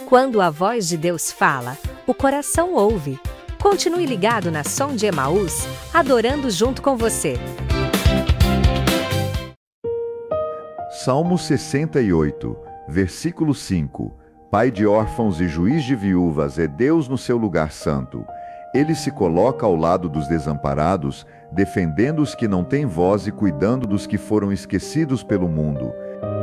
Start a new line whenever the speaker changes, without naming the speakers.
Quando a voz de Deus fala, o coração ouve. Continue ligado na Som de Emaús, adorando junto com você.
Salmo 68, versículo 5. Pai de órfãos e juiz de viúvas é Deus no seu lugar santo. Ele se coloca ao lado dos desamparados, defendendo os que não têm voz e cuidando dos que foram esquecidos pelo mundo.